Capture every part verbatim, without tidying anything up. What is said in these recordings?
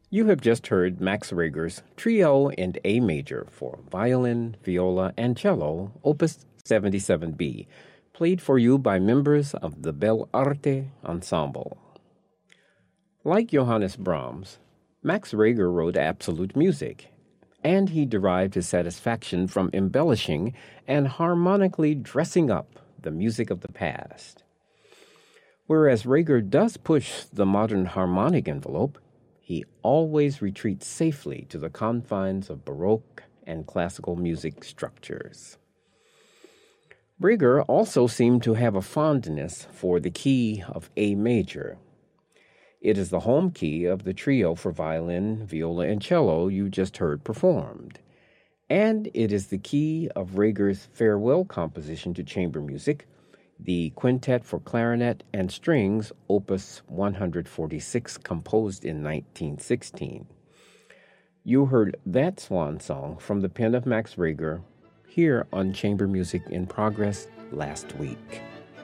You have just heard Max Reger's Trio in A Major for violin, viola, and cello, Opus seventy-seven B, played for you by members of the Bel Arte Ensemble. Like Johannes Brahms, Max Reger wrote absolute music, and he derived his satisfaction from embellishing and harmonically dressing up the music of the past. Whereas Reger does push the modern harmonic envelope, he always retreats safely to the confines of Baroque and classical music structures. Reger also seemed to have a fondness for the key of A major. It is the home key of the trio for violin, viola, and cello you just heard performed. And it is the key of Reger's farewell composition to chamber music, the Quintet for Clarinet and Strings, Opus one forty-six, composed in nineteen sixteen. You heard that swan song from the pen of Max Reger here on Chamber Music in Progress last week.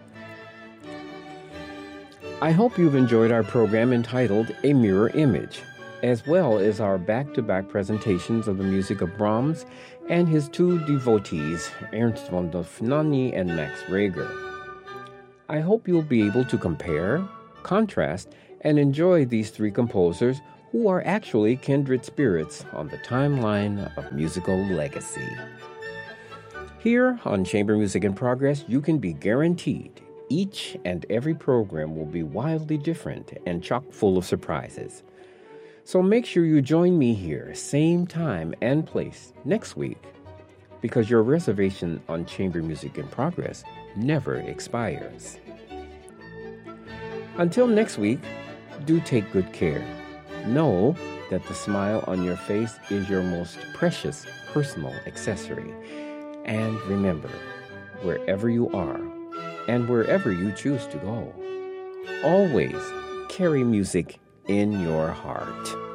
I hope you've enjoyed our program entitled A Mirror Image, as well as our back-to-back presentations of the music of Brahms and his two devotees, Ernst von Dohnanyi and Max Reger. I hope you'll be able to compare, contrast, and enjoy these three composers who are actually kindred spirits on the timeline of musical legacy. Here on Chamber Music in Progress, you can be guaranteed each and every program will be wildly different and chock full of surprises. So make sure you join me here, same time and place, next week, because your reservation on Chamber Music in Progress never expires. Until next week, do take good care. Know that the smile on your face is your most precious personal accessory. And remember, wherever you are and wherever you choose to go, always carry music in your heart.